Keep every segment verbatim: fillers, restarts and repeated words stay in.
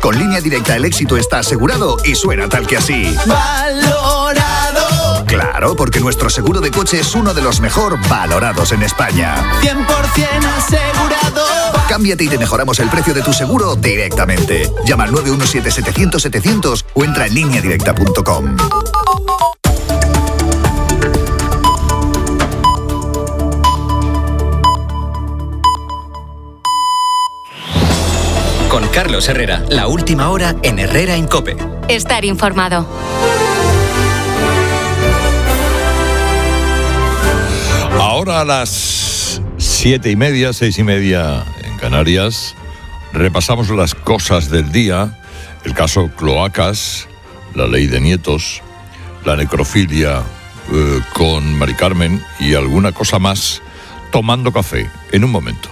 Con Línea Directa el éxito está asegurado y suena tal que así. ¡Valorado! Claro, porque nuestro seguro de coche es uno de los mejor valorados en España. cien por ciento asegurado. Cámbiate y te mejoramos el precio de tu seguro directamente. Llama al nueve uno siete setecientos setecientos o entra en línea directa punto com. Con Carlos Herrera, la última hora en Herrera en COPE. Estar informado. Ahora a las siete y media, seis y media en Canarias, repasamos las cosas del día, el caso Cloacas, la ley de nietos, la necrofilia eh, con Mari Carmen y alguna cosa más, tomando café, en un momento.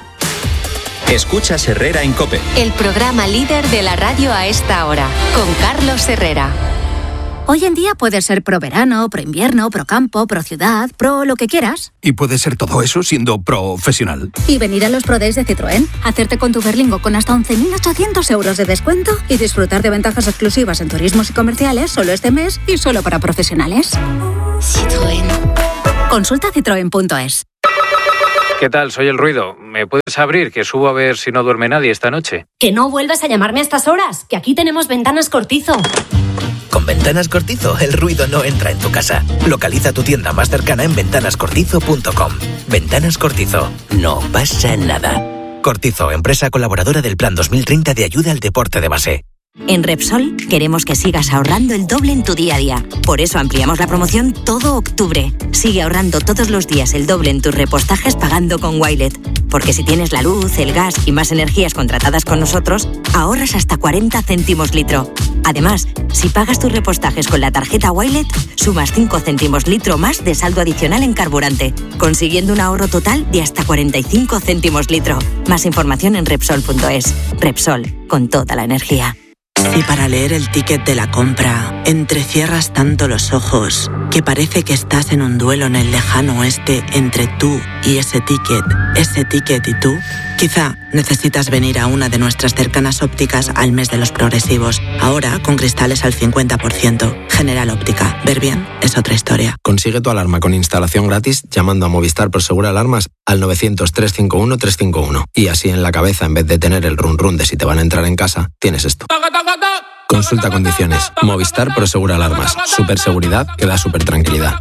Escuchas Herrera en COPE. El programa líder de la radio a esta hora, con Carlos Herrera. Hoy en día puedes ser pro verano, pro invierno, pro campo, pro ciudad, pro lo que quieras. Y puedes ser todo eso siendo profesional. Y venir a los Pro Days de Citroën, hacerte con tu Berlingo con hasta once mil ochocientos euros de descuento y disfrutar de ventajas exclusivas en turismos y comerciales solo este mes y solo para profesionales. Citroën. Consulta citroen punto es. ¿Qué tal? Soy El Ruido. ¿Me puedes abrir? Que subo a ver si no duerme nadie esta noche. Que no vuelvas a llamarme a estas horas, que aquí tenemos Ventanas Cortizo. Con Ventanas Cortizo, el ruido no entra en tu casa. Localiza tu tienda más cercana en ventanas cortizo punto com. Ventanas Cortizo. No pasa nada. Cortizo, empresa colaboradora del Plan dos mil treinta de ayuda al deporte de base. En Repsol queremos que sigas ahorrando el doble en tu día a día. Por eso ampliamos la promoción todo octubre. Sigue ahorrando todos los días el doble en tus repostajes pagando con Wilet. Porque si tienes la luz, el gas y más energías contratadas con nosotros, ahorras hasta cuarenta céntimos litro. Además, si pagas tus repostajes con la tarjeta Wilet, sumas cinco céntimos litro más de saldo adicional en carburante, consiguiendo un ahorro total de hasta cuarenta y cinco céntimos litro. Más información en Repsol punto es. Repsol, con toda la energía. Si para leer el ticket de la compra entrecierras tanto los ojos que parece que estás en un duelo en el lejano oeste entre tú y ese ticket, ese ticket y tú, quizá necesitas venir a una de nuestras cercanas ópticas al mes de los progresivos. Ahora con cristales al cincuenta por ciento. General Óptica. Ver bien es otra historia. Consigue tu alarma con instalación gratis llamando a Movistar Prosegur Alarmas al novecientos, trescientos cincuenta y uno, trescientos cincuenta y uno. Y así en la cabeza, en vez de tener el run run de si te van a entrar en casa, tienes esto. Consulta condiciones. Movistar Prosegur Alarmas. Super seguridad que da super tranquilidad.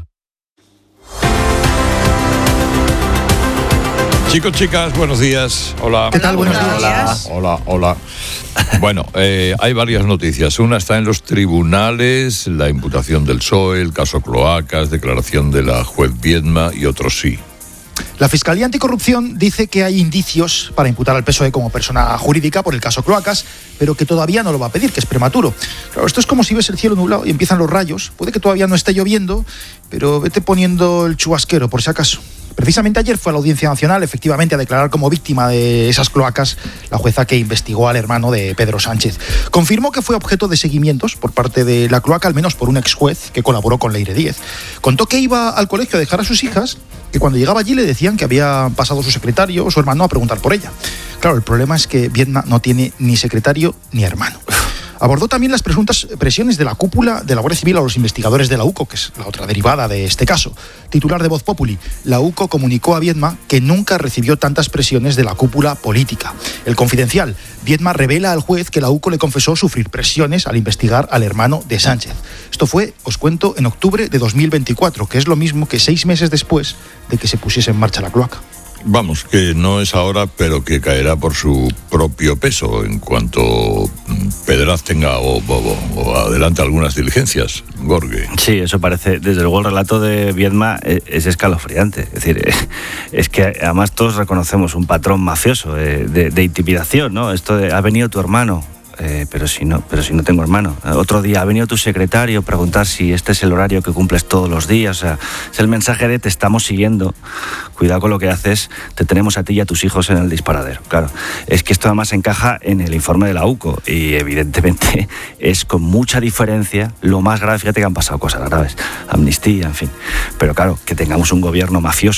Chicos, chicas, buenos días. Hola. ¿Qué tal? Buenos días. Hola, hola, hola. Bueno, eh, hay varias noticias. Una está en los tribunales, la imputación del P S O E, el caso Cloacas, declaración de la juez Viedma y otros sí. La Fiscalía Anticorrupción dice que hay indicios para imputar al P S O E como persona jurídica por el caso Cloacas, pero que todavía no lo va a pedir, que es prematuro. Claro, esto es como si ves el cielo nublado y empiezan los rayos. Puede que todavía no esté lloviendo, pero vete poniendo el chubasquero por si acaso. Precisamente ayer fue a la Audiencia Nacional, efectivamente, a declarar como víctima de esas cloacas la jueza que investigó al hermano de Pedro Sánchez. Confirmó que fue objeto de seguimientos por parte de la cloaca, al menos por un ex juez que colaboró con Leire Díez. Contó que iba al colegio a dejar a sus hijas, que cuando llegaba allí le decían que había pasado su secretario o su hermano a preguntar por ella. Claro, el problema es que Viedma no tiene ni secretario ni hermano. Abordó también las presuntas presiones de la cúpula de la Guardia Civil a los investigadores de la UCO, que es la otra derivada de este caso. Titular de Voz Populi, la UCO comunicó a Viedma que nunca recibió tantas presiones de la cúpula política. El Confidencial, Viedma revela al juez que la UCO le confesó sufrir presiones al investigar al hermano de Sánchez. Esto fue, os cuento, en octubre de dos mil veinticuatro, que es lo mismo que seis meses después de que se pusiese en marcha la cloaca. Vamos, que no es ahora, pero que caerá por su propio peso en cuanto Pedraz tenga o, o, o adelante algunas diligencias. Gorge. Sí, eso parece. Desde luego el relato de Viedma es escalofriante. Es decir, es que además todos reconocemos un patrón mafioso de, de, de intimidación, ¿no? Esto de, ha venido tu hermano. Eh, pero si no, pero si no tengo hermano. Otro día ha venido tu secretario a preguntar si este es el horario que cumples todos los días. O sea, es el mensaje de te estamos siguiendo. Cuidado con lo que haces, te tenemos a ti y a tus hijos en el disparadero. Claro, es que esto además encaja en el informe de la UCO y evidentemente es con mucha diferencia lo más grave. Fíjate que han pasado cosas graves, amnistía, en fin. Pero claro, que tengamos un gobierno mafioso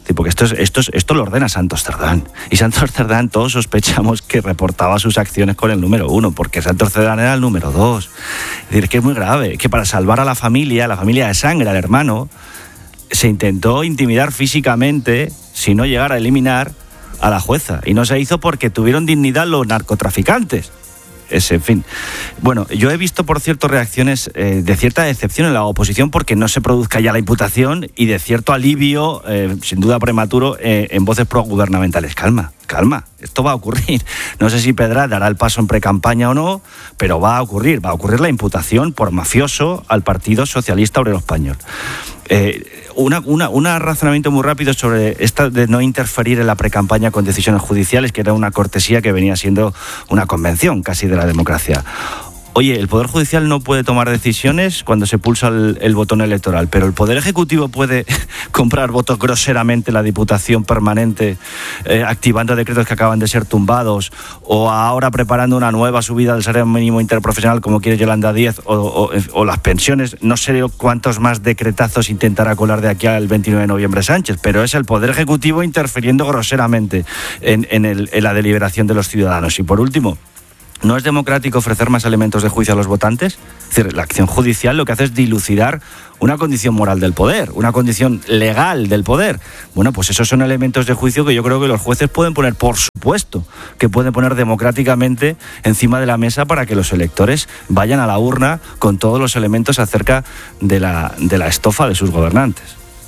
Porque esto, es, esto, es, esto lo ordena Santos Cerdán. Y Santos Cerdán todos sospechamos que reportaba sus acciones con el número uno, porque Santos Cerdán era el número dos. Es decir, que es muy grave, que para salvar a la familia, la familia de sangre, al hermano, se intentó intimidar físicamente, si no llegar a eliminar a la jueza. Y no se hizo porque tuvieron dignidad los narcotraficantes. Es, en fin. Bueno, yo he visto, por cierto, reacciones eh, de cierta decepción en la oposición porque no se produzca ya la imputación y de cierto alivio, eh, sin duda prematuro, eh, en voces progubernamentales. Calma, calma, esto va a ocurrir. No sé si Pedraz dará el paso en precampaña o no, pero va a ocurrir. Va a ocurrir la imputación por mafioso al Partido Socialista Obrero Español. Eh, una, una, un razonamiento muy rápido sobre esta de no interferir en la precampaña con decisiones judiciales, que era una cortesía que venía siendo una convención casi de la democracia. Oye, el Poder Judicial no puede tomar decisiones cuando se pulsa el, el botón electoral, pero el Poder Ejecutivo puede comprar votos groseramente en la Diputación Permanente, eh, activando decretos que acaban de ser tumbados, o ahora preparando una nueva subida del salario mínimo interprofesional como quiere Yolanda Díaz, o, o, o las pensiones. No sé cuántos más decretazos intentará colar de aquí al veintinueve de noviembre Sánchez, pero es el Poder Ejecutivo interfiriendo groseramente en, en, el, en la deliberación de los ciudadanos. Y por último, ¿no es democrático ofrecer más elementos de juicio a los votantes? Es decir, la acción judicial lo que hace es dilucidar una condición moral del poder, una condición legal del poder. Bueno, pues esos son elementos de juicio que yo creo que los jueces pueden poner, por supuesto, que pueden poner democráticamente encima de la mesa para que los electores vayan a la urna con todos los elementos acerca de la, de la estofa de sus gobernantes.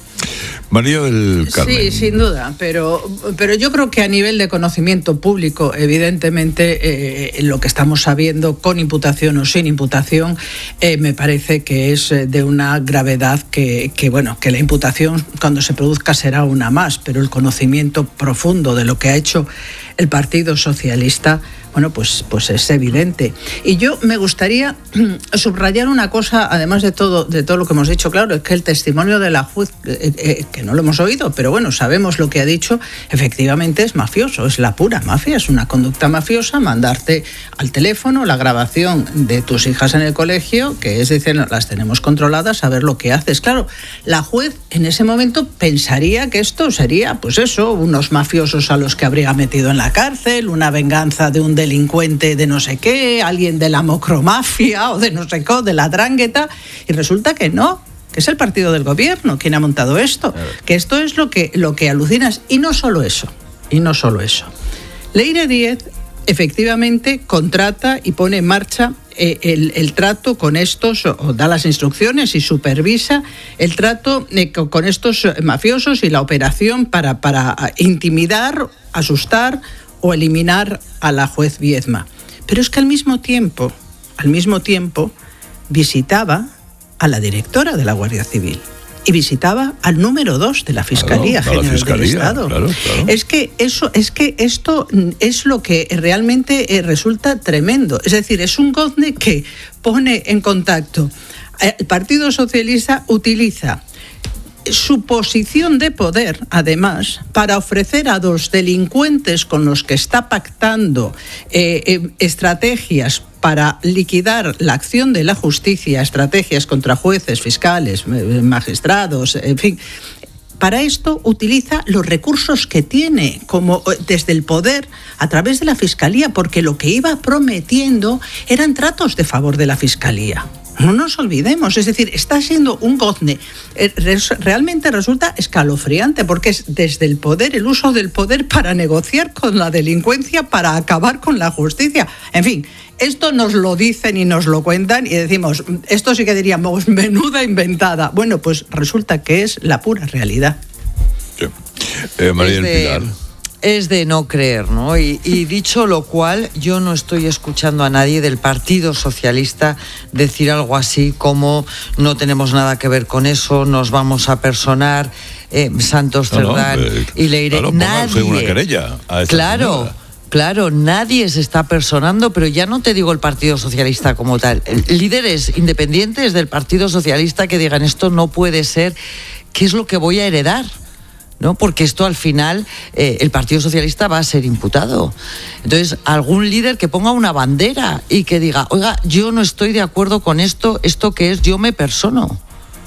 María del Carmen. Sí, sin duda, pero, pero yo creo que a nivel de conocimiento público, evidentemente, eh, lo que estamos sabiendo, con imputación o sin imputación, eh, me parece que es de una gravedad que, que, bueno, que la imputación, cuando se produzca, será una más, pero el conocimiento profundo de lo que ha hecho el Partido Socialista, bueno, pues, pues es evidente. Y yo me gustaría subrayar una cosa, además de todo, de todo lo que hemos dicho, claro, es que el testimonio de la juez, eh, eh, que no lo hemos oído, pero bueno, sabemos lo que ha dicho, efectivamente es mafioso, es la pura mafia, es una conducta mafiosa, mandarte al teléfono la grabación de tus hijas en el colegio, que es decir, las tenemos controladas, saber lo que haces. Claro, la juez en ese momento pensaría que esto sería, pues eso, unos mafiosos a los que habría metido en la cárcel, una venganza de un delincuente de no sé qué, alguien de la mocromafia o de no sé qué, de la drangueta, y resulta que no, que es el partido del gobierno quien ha montado esto, que esto es lo que, lo que alucinas. Y no solo eso, y no solo eso. Leire Díez efectivamente contrata y pone en marcha eh, el, el trato con estos, o da las instrucciones y supervisa el trato eh, con estos mafiosos y la operación para, para intimidar, asustar o eliminar a la juez Viedma. Pero es que al mismo tiempo, al mismo tiempo, visitaba a la directora de la Guardia Civil y visitaba al número dos de la Fiscalía claro, General Fiscalía, del Estado. Claro, claro. Es que eso, es que esto es lo que realmente resulta tremendo. Es decir, es un gozne que pone en contacto. El Partido Socialista utiliza su posición de poder, además, para ofrecer a los delincuentes con los que está pactando eh, eh, estrategias para liquidar la acción de la justicia, estrategias contra jueces, fiscales, magistrados, en fin. Para esto utiliza los recursos que tiene, como desde el poder, a través de la Fiscalía, porque lo que iba prometiendo eran tratos de favor de la Fiscalía. No nos olvidemos, es decir, está siendo un gozne. Realmente resulta escalofriante porque es desde el poder, el uso del poder para negociar con la delincuencia, para acabar con la justicia. En fin, esto nos lo dicen y nos lo cuentan y decimos, esto sí que diríamos, menuda inventada. Bueno, pues resulta que es la pura realidad. Sí. Eh, María del Pilar. Es de no creer, ¿no? Y, y dicho lo cual, yo no estoy escuchando a nadie del Partido Socialista decir algo así como no tenemos nada que ver con eso, nos vamos a personar, eh, Santos Cerdán no, no, eh, y Leire. Claro, nadie. Una querella a claro. Señora. Claro, nadie se está personando, pero ya no te digo el Partido Socialista como tal. Líderes independientes del Partido Socialista que digan esto no puede ser, ¿qué es lo que voy a heredar? ¿No? Porque esto al final eh, el Partido Socialista va a ser imputado. Entonces, algún líder que ponga una bandera y que diga, oiga, yo no estoy de acuerdo con esto, esto que es, yo me persono.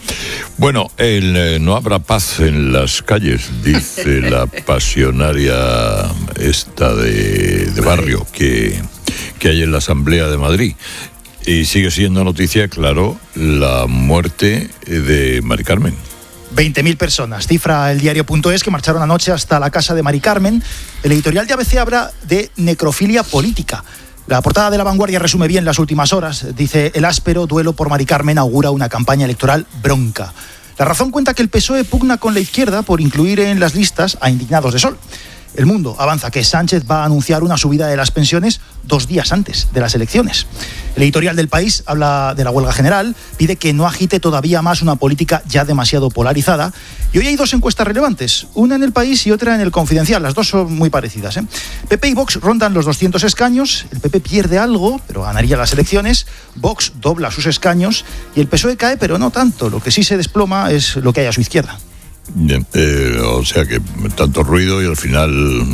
Bueno, el, eh, no habrá paz en las calles, dice la pasionaria esta de, de barrio que, que hay en la Asamblea de Madrid. Y sigue siendo noticia, claro, la muerte de Mari Carmen. veinte mil personas, cifra el diario punto es, que marcharon anoche hasta la casa de Mari Carmen. El editorial de A B C habla de necrofilia política. La portada de La Vanguardia resume bien las últimas horas. Dice: el áspero duelo por Mari Carmen augura una campaña electoral bronca. La Razón cuenta que el P S O E pugna con la izquierda por incluir en las listas a indignados de Sol. El Mundo avanza que Sánchez va a anunciar una subida de las pensiones dos días antes de las elecciones. El editorial del País habla de la huelga general, pide que no agite todavía más una política ya demasiado polarizada. Y hoy hay dos encuestas relevantes, una en El País y otra en El Confidencial. Las dos son muy parecidas, ¿eh? P P y Vox rondan los doscientos escaños, el P P pierde algo, pero ganaría las elecciones, Vox dobla sus escaños y el P S O E cae, pero no tanto. Lo que sí se desploma es lo que hay a su izquierda. Bien, eh, o sea que tanto ruido y al final...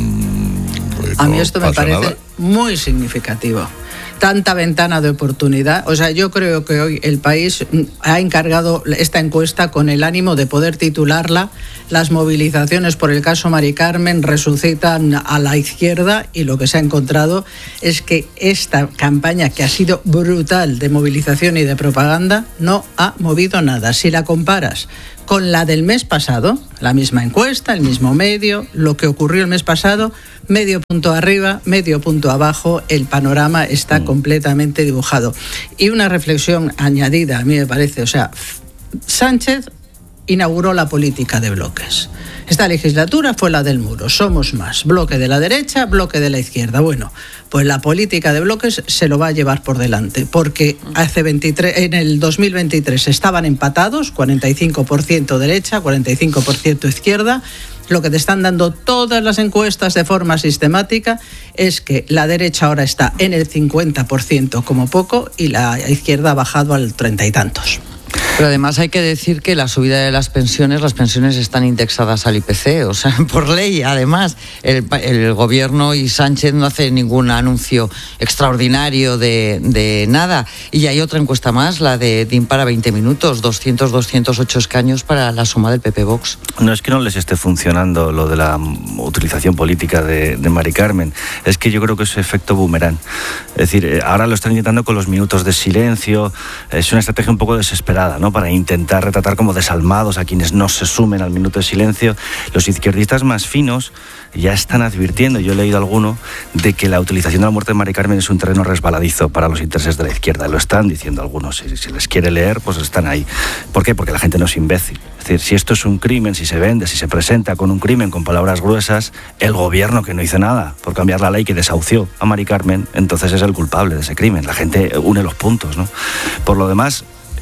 Pues, a mí no esto me pasa parece nada. muy significativo. Tanta ventana de oportunidad. O sea, yo creo que hoy El País ha encargado esta encuesta con el ánimo de poder titularla: las movilizaciones por el caso Mari Carmen resucitan a la izquierda, y lo que se ha encontrado es que esta campaña, que ha sido brutal de movilización y de propaganda, no ha movido nada. Si la comparas con la del mes pasado, la misma encuesta, el mismo medio, lo que ocurrió el mes pasado, medio punto arriba, medio punto abajo, el panorama está completamente dibujado. Y una reflexión añadida, a mí me parece, o sea, Sánchez inauguró la política de bloques. Esta legislatura fue la del muro, somos más, bloque de la derecha, bloque de la izquierda. Bueno, pues la política de bloques se lo va a llevar por delante, porque hace veintitrés, en el dos mil veintitrés estaban empatados, cuarenta y cinco por ciento derecha, cuarenta y cinco por ciento izquierda. Lo que te están dando todas las encuestas de forma sistemática es que la derecha ahora está en el cincuenta por ciento como poco y la izquierda ha bajado al treinta y tantos. Pero además hay que decir que la subida de las pensiones, las pensiones están indexadas al I P C, o sea, por ley. Además, el, el gobierno y Sánchez no hace ningún anuncio extraordinario de, de nada. Y hay otra encuesta más, la de D I M para veinte minutos, doscientos, doscientos ocho escaños para la suma del P P Vox. No es que no les esté funcionando lo de la utilización política de, de Mari Carmen, es que yo creo que es efecto boomerang. Es decir, ahora lo están intentando con los minutos de silencio, es una estrategia un poco desesperada, ¿no?, para intentar retratar como desalmados a quienes no se sumen al minuto de silencio. Los izquierdistas más finos ya están advirtiendo, yo he leído alguno, de que la utilización de la muerte de Mari Carmen es un terreno resbaladizo para los intereses de la izquierda. Lo están diciendo algunos. Si, si les quiere leer, pues están ahí. ¿Por qué? Porque la gente no es imbécil. Es decir, si esto es un crimen, si se vende, si se presenta con un crimen con palabras gruesas, el gobierno, que no hizo nada por cambiar la ley que desahució a Mari Carmen, entonces es el culpable de ese crimen. La gente une los puntos, ¿no? Por lo demás,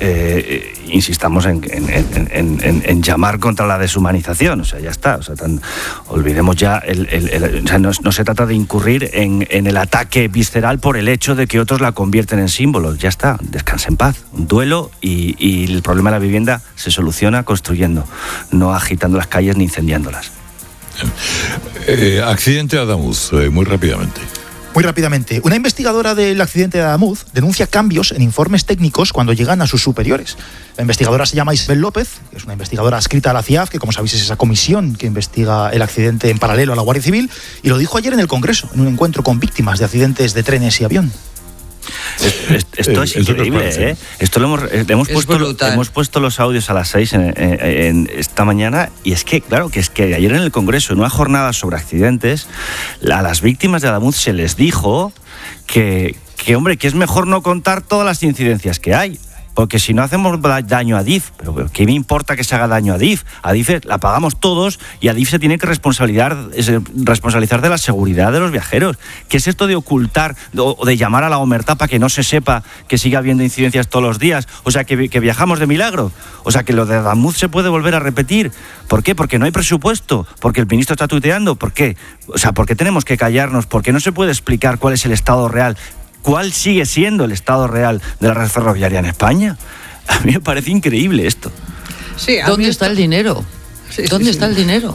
Eh, insistamos en, en, en, en, en llamar contra la deshumanización, o sea, ya está, o sea, tan, olvidemos ya, el, el, el, o sea, no, no se trata de incurrir en, en el ataque visceral por el hecho de que otros la convierten en símbolos, ya está, descansa en paz, un duelo, y, y el problema de la vivienda se soluciona construyendo, no agitando las calles ni incendiándolas. Eh, accidente de Adamuz, eh, muy rápidamente. Muy rápidamente, una investigadora del accidente de Adamuz denuncia cambios en informes técnicos cuando llegan a sus superiores. La investigadora se llama Isabel López, que es una investigadora adscrita a la C I A F, que como sabéis es esa comisión que investiga el accidente en paralelo a la Guardia Civil, y lo dijo ayer en el Congreso, en un encuentro con víctimas de accidentes de trenes y avión. Esto es increíble, ¿eh? Esto lo hemos, hemos, puesto, hemos puesto los audios a las seis en, en, en esta mañana, y es que, claro, que es que ayer en el Congreso, en una jornada sobre accidentes, a las víctimas de Adamuz se les dijo que, que, hombre, que es mejor no contar todas las incidencias que hay. Porque si no hacemos daño a Adif, pero ¿qué me importa que se haga daño a Adif? Adif la pagamos todos y Adif se tiene que responsabilizar, responsabilizar de la seguridad de los viajeros. ¿Qué es esto de ocultar o de llamar a la omertá para que no se sepa que sigue habiendo incidencias todos los días? O sea, que, que viajamos de milagro. O sea, que lo de Adamuz se puede volver a repetir. ¿Por qué? Porque no hay presupuesto. Porque el ministro está tuiteando. ¿Por qué? O sea, ¿por qué tenemos que callarnos? Porque no se puede explicar cuál es el estado real. ¿Cuál sigue siendo el estado real de la red ferroviaria en España? A mí me parece increíble esto. Sí, ¿Dónde está el dinero? Sí, ¿Dónde sí, está sí. el dinero?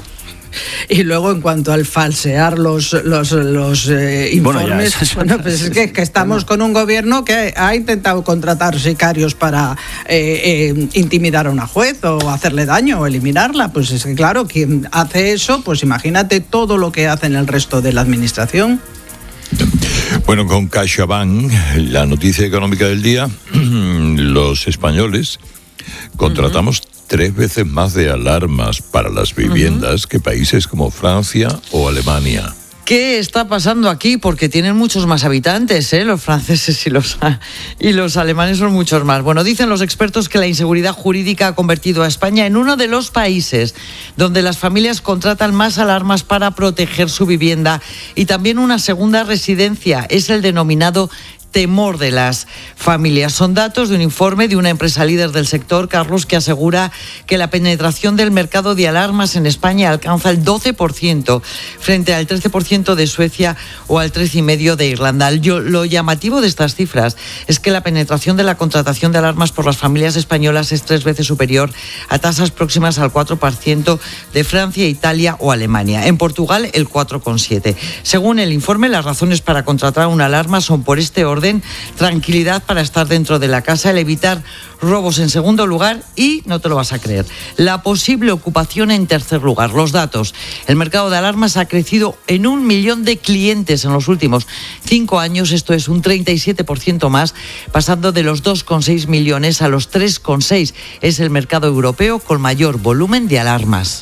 Y luego, en cuanto al falsear los, los, los eh, informes, Bueno, ya, eso- bueno, pues es que, que estamos con un gobierno que ha intentado contratar sicarios para eh, eh, intimidar a una juez o hacerle daño o eliminarla. Pues es que, claro, quien hace eso, pues imagínate todo lo que hace en el resto de la administración. Bueno, con CaixaBank, la noticia económica del día, los españoles contratamos uh-huh. tres veces más de alarmas para las viviendas uh-huh. que países como Francia o Alemania. ¿Qué está pasando aquí? Porque tienen muchos más habitantes, ¿eh? Los franceses y los, y los alemanes son muchos más. Bueno, dicen los expertos que la inseguridad jurídica ha convertido a España en uno de los países donde las familias contratan más alarmas para proteger su vivienda y también una segunda residencia. Es el denominado temor de las familias. Son datos de un informe de una empresa líder del sector, Carlos, que asegura que la penetración del mercado de alarmas en España alcanza el doce por ciento frente al trece por ciento de Suecia o al trece coma cinco por ciento de Irlanda. Yo, lo llamativo de estas cifras es que la penetración de la contratación de alarmas por las familias españolas es tres veces superior a tasas próximas al cuatro por ciento de Francia, Italia o Alemania. En Portugal, el cuatro coma siete por ciento. Según el informe, las razones para contratar una alarma son, por este orden, tranquilidad para estar dentro de la casa, el evitar robos en segundo lugar y, no te lo vas a creer, la posible ocupación en tercer lugar. Los datos. El mercado de alarmas ha crecido en un millón de clientes en los últimos cinco años. Esto es un treinta y siete por ciento más, pasando de los dos coma seis millones a los tres coma seis. Es el mercado europeo con mayor volumen de alarmas.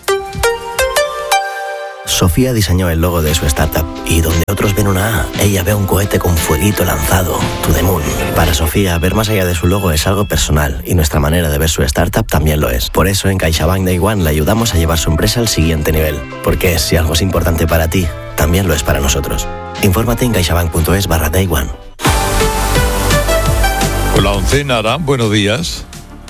Sofía diseñó el logo de su startup y donde otros ven una A, ella ve un cohete con fueguito lanzado, To The Moon. Para Sofía, ver más allá de su logo es algo personal y nuestra manera de ver su startup también lo es. Por eso en CaixaBank Day One le ayudamos a llevar su empresa al siguiente nivel. Porque si algo es importante para ti, también lo es para nosotros. Infórmate en caixabank.es barra Day One. Con la oncena, Arán, buenos días.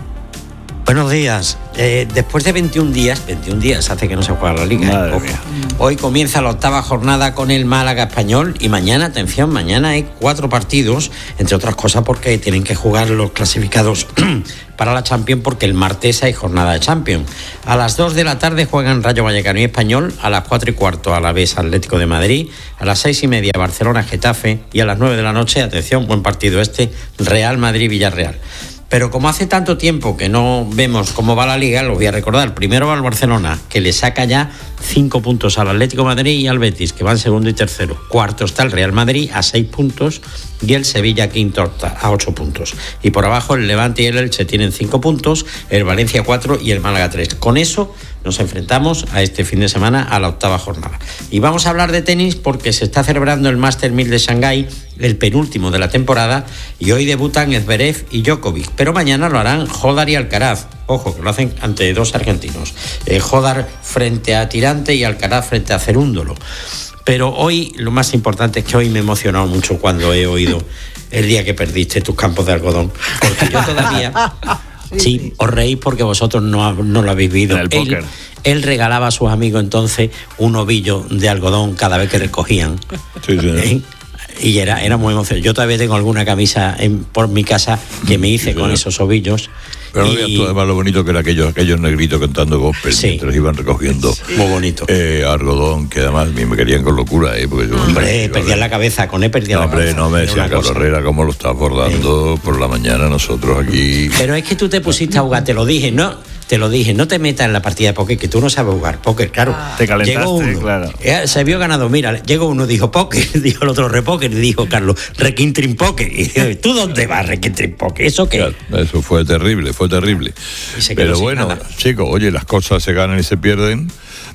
Buenos días. Eh, después de veintiún días, veintiún días hace que no se juega la Liga. Madre ¿eh? mía. Hoy comienza la octava jornada con el Málaga Español y mañana, atención, mañana hay cuatro partidos, entre otras cosas porque tienen que jugar los clasificados para la Champions porque el martes hay jornada de Champions. A las dos de la tarde juegan Rayo Vallecano y Español, a las cuatro y cuarto Alavés Atlético de Madrid, a las seis y media Barcelona Getafe y a las nueve de la noche, atención, buen partido este, Real Madrid Villarreal. Pero como hace tanto tiempo que no vemos cómo va la Liga, lo voy a recordar. Primero va el Barcelona, que le saca ya cinco puntos al Atlético de Madrid y al Betis, que van segundo y tercero. Cuarto está el Real Madrid a seis puntos y el Sevilla quinto a ocho puntos. Y por abajo el Levante y el Elche tienen cinco puntos, el Valencia cuatro y el Málaga tres. Con eso nos enfrentamos a este fin de semana a la octava jornada. Y vamos a hablar de tenis porque se está celebrando el Master mil de Shanghái, el penúltimo de la temporada, y hoy debutan Zverev y Djokovic, pero mañana lo harán Jodar y Alcaraz. Ojo, que lo hacen ante dos argentinos. Eh, Jodar frente a Tirante y Alcaraz frente a Cerúndolo. Pero hoy, lo más importante es que hoy me he emocionado mucho cuando he oído el día que perdiste tus campos de algodón. Porque yo todavía... Sí, sí, os reís porque vosotros no, no lo habéis vivido. El póker. Él, él regalaba a sus amigos entonces un ovillo de algodón cada vez que recogían. Sí, sí. ¿Eh? Y era, era muy emocionante. Yo todavía tengo alguna camisa en, por mi casa que me hice sí, con esos ovillos. Pero no veas tú además lo bonito que era aquellos, aquellos negritos cantando gospel sí. mientras iban recogiendo. Sí. Muy bonito. Eh, algodón, que además me querían con locura. Eh, porque yo, hombre, perdían la cabeza, con él perdían no, la cabeza. Hombre, no me decía Carlos Herrera cómo lo estás bordando eh. por la mañana nosotros aquí. Pero es que tú te pusiste a jugar, te lo dije, ¿no? Te lo dije, no te metas en la partida de póker, que tú no sabes jugar póker, claro. Te calentaste, llegó uno, claro. Se vio ganado, mira, llegó uno, dijo póker, dijo el otro repóker, y dijo Carlos, requintrin póker. Y dijo, ¿tú dónde vas, requintrin póker? ¿Eso qué? Claro, eso fue terrible, fue terrible. Pero bueno, chicos, oye, las cosas se ganan y se pierden.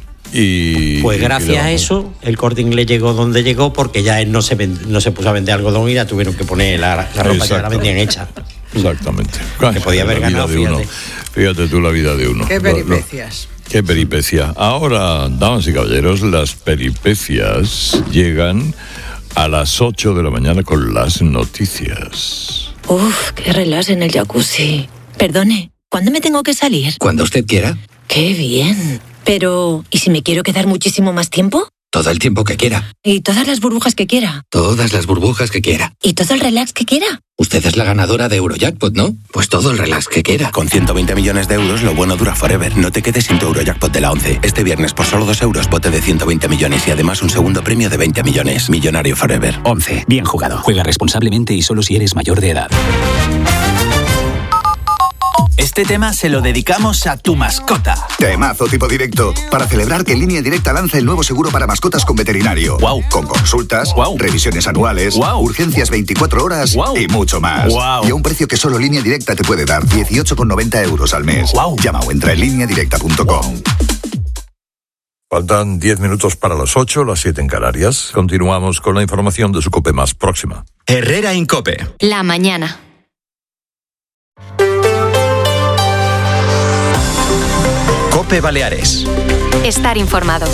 Y, pues gracias y a eso el Corte Inglés llegó donde llegó, porque ya él no se, vend, no se puso a vender algodón y ya tuvieron que poner la, la ropa que la vendían hecha. Exactamente. Que podía haber ganado, fíjate. Fíjate tú la vida de uno. Qué peripecias. Lo, lo, qué peripecia. Ahora, damas y caballeros, las peripecias llegan a las ocho de la mañana con las noticias. Uf, qué relax en el jacuzzi. Perdone, ¿cuándo me tengo que salir? Cuando usted quiera. Qué bien. Pero, ¿y si me quiero quedar muchísimo más tiempo? Todo el tiempo que quiera. Y todas las burbujas que quiera. Todas las burbujas que quiera. Y todo el relax que quiera. Usted es la ganadora de Eurojackpot, ¿no? Pues todo el relax que quiera. Con ciento veinte millones de euros, lo bueno dura forever. No te quedes sin tu Eurojackpot de la once. Este viernes, por solo dos euros, bote de ciento veinte millones y además un segundo premio de veinte millones. Millonario forever. once. Bien jugado. Juega responsablemente y solo si eres mayor de edad. Este tema se lo dedicamos a tu mascota. Temazo tipo directo. Para celebrar que Línea Directa lanza el nuevo seguro para mascotas con veterinario. Wow. Con consultas, wow. revisiones anuales, wow. urgencias veinticuatro horas wow. y mucho más. Wow. Y a un precio que solo Línea Directa te puede dar, dieciocho con noventa euros al mes. Wow. Llama o entra en línea directa punto com. Wow. Faltan diez minutos para las ocho, las siete en Canarias. Continuamos con la información de su COPE más próxima. Herrera en COPE. La mañana. COPE Baleares. Estar informado.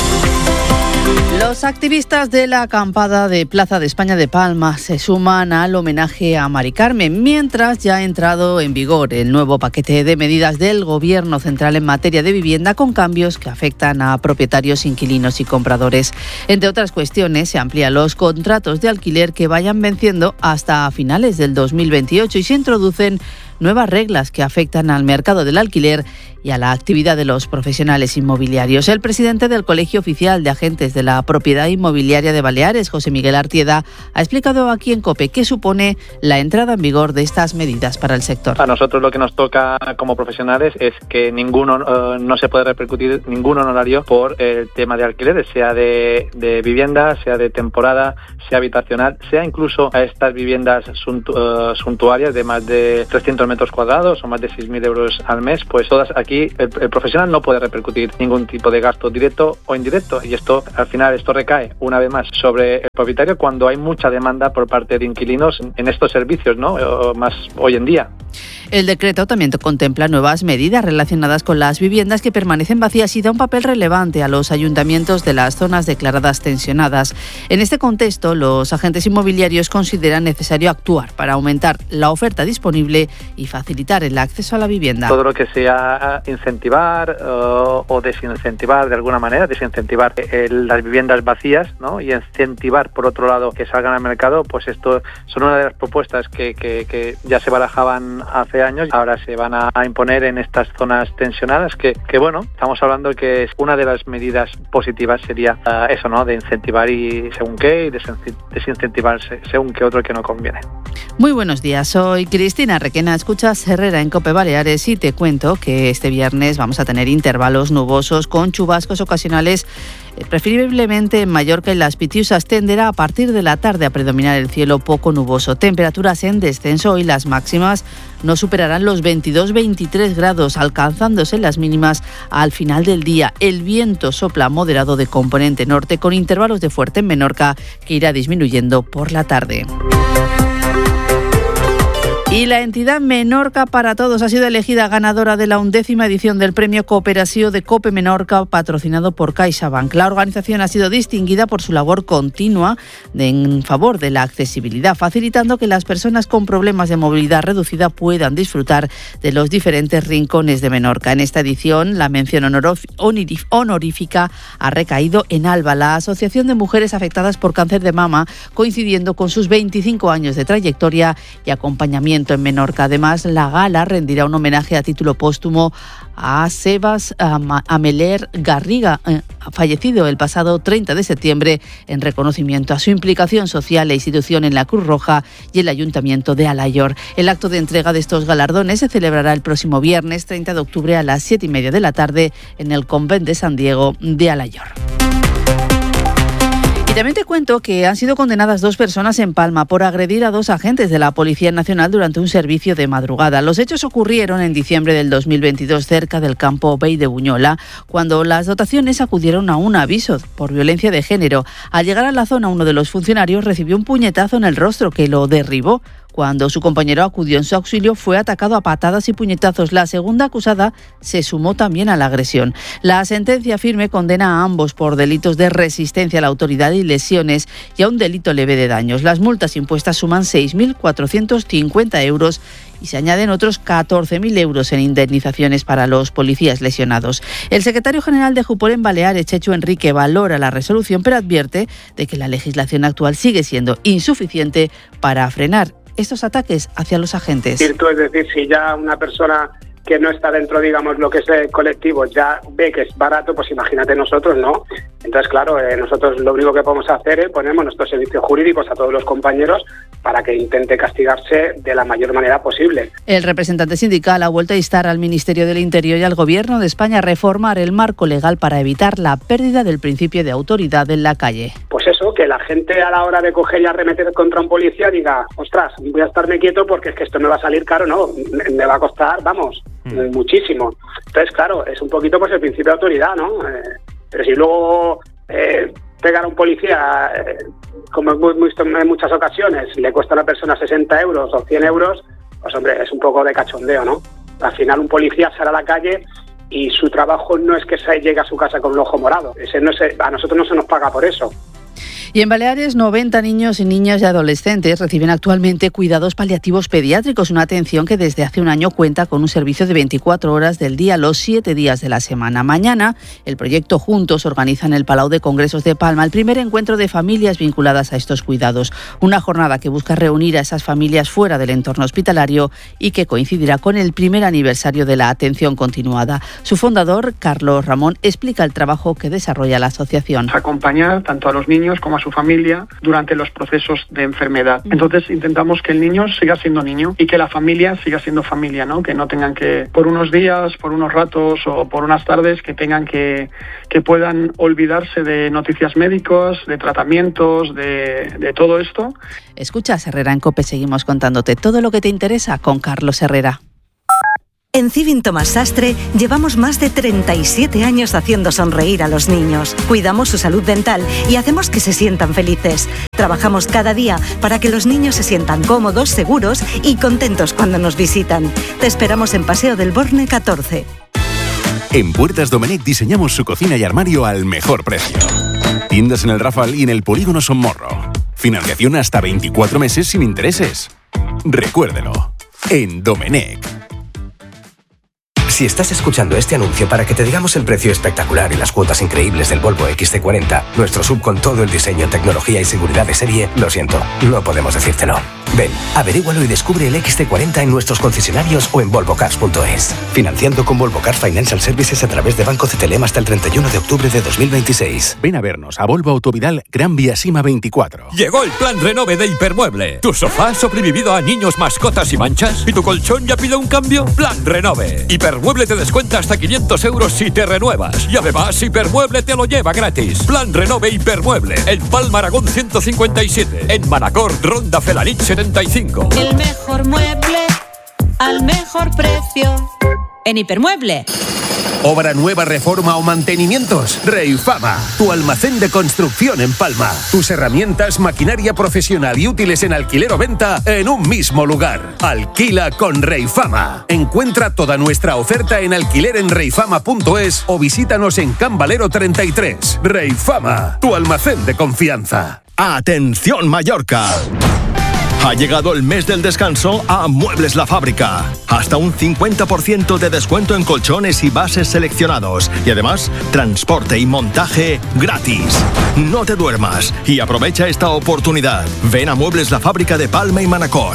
Los activistas de la acampada de Plaza de España de Palma se suman al homenaje a Mari Carmen, mientras ya ha entrado en vigor el nuevo paquete de medidas del Gobierno central en materia de vivienda, con cambios que afectan a propietarios, inquilinos y compradores. Entre otras cuestiones, se amplían los contratos de alquiler que vayan venciendo hasta finales del dos mil veintiocho y se introducen nuevas reglas que afectan al mercado del alquiler y a la actividad de los profesionales inmobiliarios. El presidente del Colegio Oficial de Agentes de la Propiedad Inmobiliaria de Baleares, José Miguel Artieda, ha explicado aquí en COPE qué supone la entrada en vigor de estas medidas para el sector. A nosotros lo que nos toca como profesionales es que ninguno uh, no se puede repercutir ningún honorario por el tema de alquileres, sea de, de vivienda, sea de temporada, sea habitacional, sea incluso a estas viviendas suntu, uh, suntuarias de más de trescientos metros cuadrados o más de seis mil euros al mes. Pues todas aquí el, el profesional no puede repercutir ningún tipo de gasto directo o indirecto, y esto al final esto recae una vez más sobre el propietario cuando hay mucha demanda por parte de inquilinos en estos servicios, ¿no? O más hoy en día. El decreto también contempla nuevas medidas relacionadas con las viviendas que permanecen vacías y da un papel relevante a los ayuntamientos de las zonas declaradas tensionadas. En este contexto, los agentes inmobiliarios consideran necesario actuar para aumentar la oferta disponible y facilitar el acceso a la vivienda. Todo lo que sea incentivar uh, o desincentivar de alguna manera, desincentivar el, las viviendas vacías, ¿no? Y incentivar por otro lado que salgan al mercado, pues esto son una de las propuestas que, que, que ya se barajaban hace años, ahora se van a, a imponer en estas zonas tensionadas, que, que bueno, estamos hablando que es una de las medidas positivas sería uh, eso, ¿no? De incentivar y según qué, y desincentivar según qué otro que no conviene. Muy buenos días, soy Cristina Requena, escuchas Herrera en COPE Baleares y te cuento que este viernes vamos a tener intervalos nubosos con chubascos ocasionales, preferiblemente en Mallorca y las Pitiusas. Tenderá a partir de la tarde a predominar el cielo poco nuboso. Temperaturas en descenso y las máximas no superarán los veintidós veintitrés grados, alcanzándose las mínimas al final del día. El viento sopla moderado de componente norte con intervalos de fuerte en Menorca, que irá disminuyendo por la tarde. Y la entidad Menorca para Todos ha sido elegida ganadora de la undécima edición del premio Cooperació de Cope Menorca, patrocinado por CaixaBank. La organización ha sido distinguida por su labor continua de, en favor de la accesibilidad, facilitando que las personas con problemas de movilidad reducida puedan disfrutar de los diferentes rincones de Menorca. En esta edición, la mención honorífica ha recaído en ALBA, la Asociación de Mujeres Afectadas por Cáncer de Mama, coincidiendo con sus veinticinco años de trayectoria y acompañamiento en Menorca. Además, la gala rendirá un homenaje a título póstumo a Sebas Ameler Garriga, eh, fallecido el pasado treinta de septiembre, en reconocimiento a su implicación social e institución en la Cruz Roja y el Ayuntamiento de Alayor. El acto de entrega de estos galardones se celebrará el próximo viernes treinta de octubre a las siete y media de la tarde en el Convent de San Diego de Alayor. Y también te cuento que han sido condenadas dos personas en Palma por agredir a dos agentes de la Policía Nacional durante un servicio de madrugada. Los hechos ocurrieron en diciembre del dos mil veintidós cerca del campo Bei de Buñola, cuando las dotaciones acudieron a un aviso por violencia de género. Al llegar a la zona, uno de los funcionarios recibió un puñetazo en el rostro que lo derribó. Cuando su compañero acudió en su auxilio, fue atacado a patadas y puñetazos. La segunda acusada se sumó también a la agresión. La sentencia firme condena a ambos por delitos de resistencia a la autoridad y lesiones y a un delito leve de daños. Las multas impuestas suman seis mil cuatrocientos cincuenta euros y se añaden otros catorce mil euros en indemnizaciones para los policías lesionados. El secretario general de Jupol en Baleares, Chechu Enrique, valora la resolución, pero advierte de que la legislación actual sigue siendo insuficiente para frenar estos ataques hacia los agentes. Es decir, si ya una persona que no está dentro, digamos, lo que es el colectivo, ya ve que es barato, pues imagínate nosotros, ¿no? Entonces, claro, eh, nosotros lo único que podemos hacer es ponemos nuestros servicios jurídicos a todos los compañeros para que intente castigarse de la mayor manera posible. El representante sindical ha vuelto a instar al Ministerio del Interior y al Gobierno de España a reformar el marco legal para evitar la pérdida del principio de autoridad en la calle. Pues eso, que la gente a la hora de coger y arremeter contra un policía diga, ostras, voy a estarme quieto porque es que esto me va a salir caro, no, me va a costar, vamos, mm. muchísimo. Entonces, claro, es un poquito pues el principio de autoridad, ¿no? Eh, pero si luego eh, pegar a un policía, eh, como hemos visto en muchas ocasiones, le cuesta a la persona sesenta euros o cien euros, pues hombre, es un poco de cachondeo, ¿no? Al final un policía sale a la calle y su trabajo no es que se llegue a su casa con un ojo morado. Ese no se, a nosotros no se nos paga por eso. Y en Baleares, noventa niños y niñas y adolescentes reciben actualmente cuidados paliativos pediátricos, una atención que desde hace un año cuenta con un servicio de veinticuatro horas del día, los siete días de la semana. Mañana, el proyecto Juntos organiza en el Palau de Congresos de Palma el primer encuentro de familias vinculadas a estos cuidados. Una jornada que busca reunir a esas familias fuera del entorno hospitalario y que coincidirá con el primer aniversario de la atención continuada. Su fundador, Carlos Ramón, explica el trabajo que desarrolla la asociación. Acompañar tanto a los niños como a su familia durante los procesos de enfermedad. Entonces intentamos que el niño siga siendo niño y que la familia siga siendo familia, ¿no? Que no tengan que, por unos días, por unos ratos o por unas tardes, que tengan que, que puedan olvidarse de noticias médicos, de tratamientos, de, de todo esto. Escuchas Herrera en COPE, seguimos contándote todo lo que te interesa con Carlos Herrera. En Civin Tomás Sastre llevamos más de treinta y siete años haciendo sonreír a los niños. Cuidamos su salud dental y hacemos que se sientan felices. Trabajamos cada día para que los niños se sientan cómodos, seguros y contentos cuando nos visitan. Te esperamos en Paseo del Borne catorce. En Puertas Domenech diseñamos su cocina y armario al mejor precio. Tiendas en el Rafal y en el Polígono Son Morro. Financiación hasta veinticuatro meses sin intereses. Recuérdelo. En Domenech. Si estás escuchando este anuncio para que te digamos el precio espectacular y las cuotas increíbles del Volvo equis ce cuarenta, nuestro sub con todo el diseño, tecnología y seguridad de serie, lo siento, no podemos decírtelo. Ven, averígualo y descubre el equis ce cuarenta en nuestros concesionarios o en volvo cars punto es. Financiando con Volvo Cars Financial Services a través de Banco C T L M hasta el treinta y uno de octubre de dos mil veintiséis. Ven a vernos a Volvo Autovidal Gran Vía Sima veinticuatro. Llegó el plan Renove de Hipermueble. ¿Tu sofá ha sobrevivido a niños, mascotas y manchas? ¿Y tu colchón ya pide un cambio? Plan Renove. Hipermueble te descuenta hasta quinientos euros si te renuevas. Y además, Hipermueble te lo lleva gratis. Plan Renove Hipermueble. En Palma Aragón ciento cincuenta y siete. En Manacor, Ronda Felanich setenta y cinco. El mejor mueble al mejor precio. En Hipermueble. Obra nueva, reforma o mantenimientos. Reifama, tu almacén de construcción en Palma. Tus herramientas, maquinaria profesional y útiles en alquiler o venta en un mismo lugar. Alquila con Reifama. Encuentra toda nuestra oferta en alquiler en reifama punto es o visítanos en Can Valero treinta y tres. Reifama, tu almacén de confianza. ¡Atención Mallorca! Ha llegado el mes del descanso a Muebles La Fábrica. Hasta un cincuenta por ciento de descuento en colchones y bases seleccionados. Y además, transporte y montaje gratis. No te duermas y aprovecha esta oportunidad. Ven a Muebles La Fábrica de Palma y Manacor.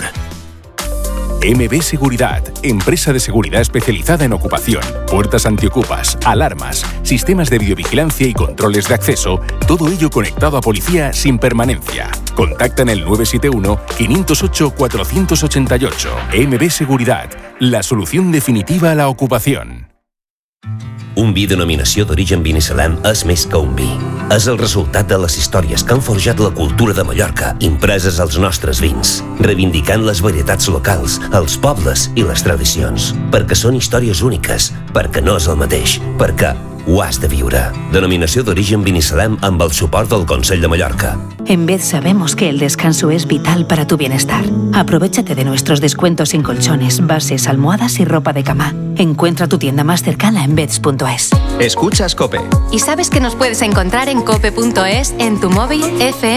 M B Seguridad, empresa de seguridad especializada en ocupación, puertas antiocupas, alarmas, sistemas de videovigilancia y controles de acceso, todo ello conectado a policía sin permanencia. Contacta en el nueve siete uno, cinco cero ocho, cuatro ocho ocho. M B Seguridad, la solución definitiva a la ocupación. Un vi denominació d'origen vinissalem és més que un vi. És el resultat de les històries que han forjat la cultura de Mallorca, impreses als nostres vins, reivindicant les varietats locals, els pobles i les tradicions. Perquè són històries úniques, perquè no és el mateix, perquè ho has de viure. Denominació d'origen Binissalem amb el suport del Consell de Mallorca. En Bed sabemos que el descanso es vital para tu bienestar. Aprovéchate de nuestros descuentos en colchones, bases, almohadas y ropa de cama. Encuentra tu tienda más cercana en beds punto es. Escuchas COPE. ¿Y sabes que nos puedes encontrar en cope punto es, en tu móvil, F M